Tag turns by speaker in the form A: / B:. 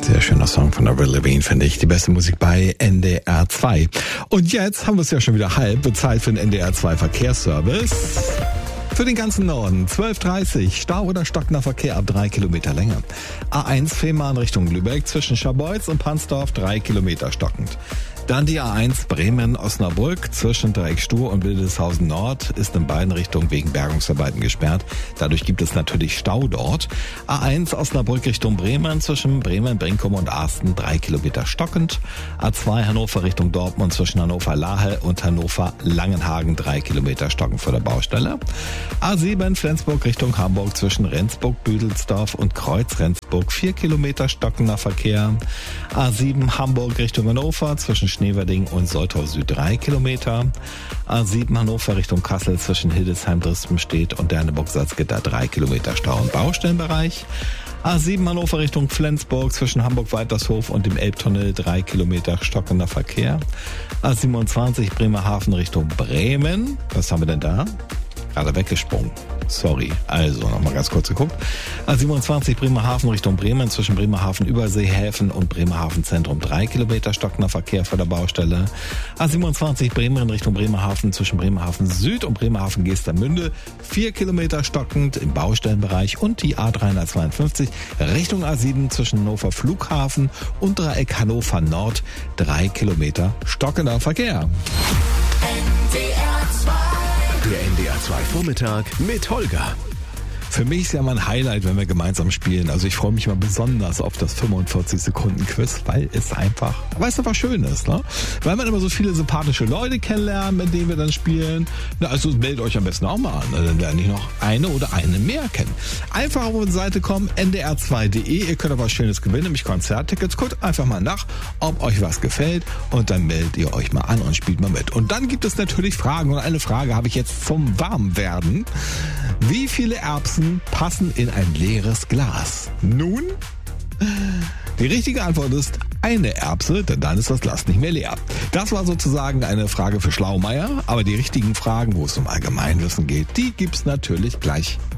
A: Sehr schöner Song von Avril Lavigne, finde ich. Die beste Musik bei NDR 2. Und jetzt haben wir es ja schon wieder halb. Zeit für den NDR 2 Verkehrsservice. Für den ganzen Norden 12:30 Stau oder stockender Verkehr ab 3 Kilometer Länge. A1 Fehmarn Richtung Lübeck zwischen Scharbeutz und Pansdorf 3 Kilometer stockend. Dann die A1 Bremen-Osnabrück zwischen Dreieckstuhl und Wildeshausen Nord ist in beiden Richtungen wegen Bergungsarbeiten gesperrt. Dadurch gibt es natürlich Stau dort. A1 Osnabrück Richtung Bremen zwischen Bremen-Brinkum und Arsten 3 Kilometer stockend. A2 Hannover Richtung Dortmund zwischen Hannover-Lahe und Hannover-Langenhagen 3 Kilometer stockend vor der Baustelle. A7 Flensburg Richtung Hamburg zwischen Rendsburg-Büdelsdorf und Kreuz-Rendsburg 4 Kilometer stockender Verkehr. A7 Hamburg Richtung Hannover zwischen Schneverding und Soltau Süd 3 Kilometer. A7 Hannover Richtung Kassel zwischen Hildesheim-Drispenstedt und Derneburg-Salzgitter 3 Kilometer Stau im Baustellenbereich. A7 Hannover Richtung Flensburg zwischen Hamburg-Weitershof und dem Elbtunnel 3 Kilometer stockender Verkehr. A27 Bremerhaven Richtung Bremen. Was haben wir denn da? Gerade weggesprungen. Sorry. Also, nochmal ganz kurz geguckt. A27 Bremerhaven Richtung Bremen zwischen Bremerhaven Überseehäfen und Bremerhaven Zentrum 3 Kilometer stockender Verkehr vor der Baustelle. A27 Bremen Richtung Bremerhaven zwischen Bremerhaven Süd und Bremerhaven Gestermünde 4 Kilometer stockend im Baustellenbereich und die A352 Richtung A7 zwischen Hannover Flughafen und Dreieck Hannover Nord 3 Kilometer stockender Verkehr.
B: Der NDR 2 Vormittag mit Holger.
A: Für mich ist ja mal ein Highlight, wenn wir gemeinsam spielen. Also ich freue mich mal besonders auf das 45-Sekunden-Quiz, weil es einfach schön ist, ne? Weil man immer so viele sympathische Leute kennenlernt, mit denen wir dann spielen. Na, also meldet euch am besten auch mal an, dann lerne ich noch eine oder eine mehr kennen. Einfach auf unsere Seite kommen, ndr2.de. Ihr könnt auch was Schönes gewinnen, nämlich Konzerttickets. Guckt einfach mal nach, ob euch was gefällt und dann meldet ihr euch mal an und spielt mal mit. Und dann gibt es natürlich Fragen und eine Frage habe ich jetzt zum Warmwerden. Wie viele Erbsen passen in ein leeres Glas? Nun, die richtige Antwort ist eine Erbse, denn dann ist das Glas nicht mehr leer. Das war sozusagen eine Frage für Schlaumeier, aber die richtigen Fragen, wo es um Allgemeinwissen geht, die gibt's natürlich gleich